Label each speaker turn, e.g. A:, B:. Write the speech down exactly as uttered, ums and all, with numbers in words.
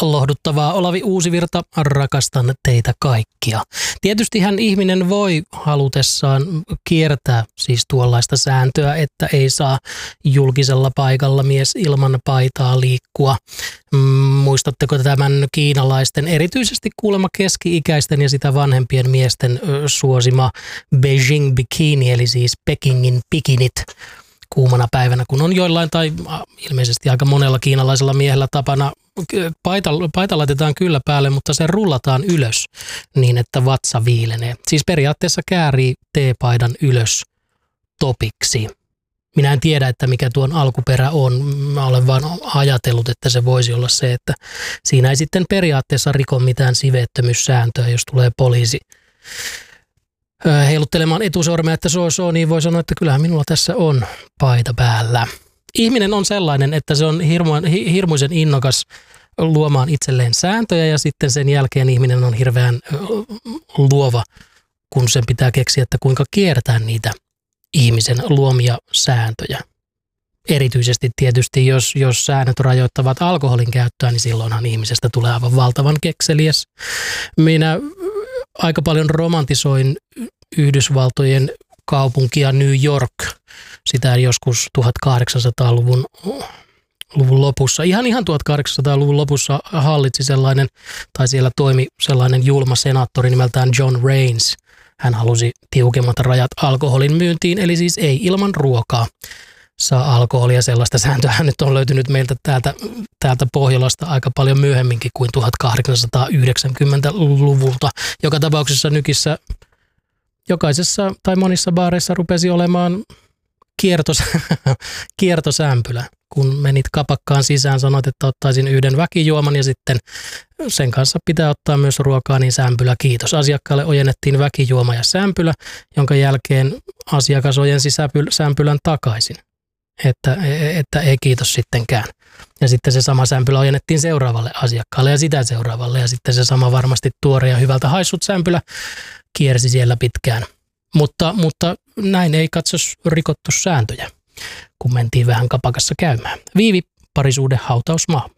A: Lohduttavaa, Olavi Uusivirta, rakastan teitä kaikkia. Tietystihän ihminen voi halutessaan kiertää siis tuollaista sääntöä, että ei saa julkisella paikalla mies ilman paitaa liikkua. Muistatteko tämän kiinalaisten, erityisesti kuulemma keski-ikäisten ja sitä vanhempien miesten suosima Beijing bikini, eli siis Pekingin pikinit kuumana päivänä, kun on joillain tai ilmeisesti aika monella kiinalaisella miehellä tapana. Paita, paita laitetaan kyllä päälle, mutta se rullataan ylös niin, että vatsa viilenee. Siis periaatteessa käärii teepaidan ylös topiksi. Minä en tiedä, että mikä tuon alkuperä on. Mä olen vaan ajatellut, että se voisi olla se, että siinä ei sitten periaatteessa riko mitään siveettömyyssääntöä, jos tulee poliisi heiluttelemaan etusormea, että soo soo, niin voi sanoa, että kyllähän minulla tässä on paita päällä. Ihminen on sellainen, että se on hirmu, hirmuisen innokas luomaan itselleen sääntöjä ja sitten sen jälkeen ihminen on hirveän luova, kun sen pitää keksiä, että kuinka kiertää niitä ihmisen luomia sääntöjä. Erityisesti tietysti, jos, jos säännöt rajoittavat alkoholin käyttöä, niin silloinhan ihmisestä tulee aivan valtavan kekseliäs. Minä aika paljon romantisoin Yhdysvaltojen kaupunkia New York, sitä joskus tuhatkahdeksansataaluvun luvun lopussa. Ihan ihan tuhatkahdeksansataaluvun lopussa hallitsi sellainen, tai siellä toimi sellainen julma senaattori nimeltään John Raines. Hän halusi tiukemmat rajat alkoholin myyntiin, eli siis ei ilman ruokaa saa alkoholia. Sellaista sääntöä nyt on löytynyt meiltä täältä, täältä Pohjolasta aika paljon myöhemminkin kuin tuhatkahdeksansataayhdeksänkymmentäluvulta. Joka tapauksessa nykissä jokaisessa tai monissa baareissa rupesi olemaan kiertos, kiertosämpylä. Kun menit kapakkaan sisään, sanoit, että ottaisin yhden väkijuoman ja sitten sen kanssa pitää ottaa myös ruokaa, niin sämpylä kiitos. Asiakkaalle ojennettiin väkijuoma ja sämpylä, jonka jälkeen asiakas ojensi sämpylän takaisin, että, että ei kiitos sittenkään. Ja sitten se sama sämpylä ojennettiin seuraavalle asiakkaalle ja sitä seuraavalle ja sitten se sama varmasti tuore ja hyvältä haissut sämpylä kiersi siellä pitkään. Mutta, mutta näin ei katsos rikottu sääntöjä, kun mentiin vähän kapakassa käymään. Viivi, parisuhde, hautausmaa.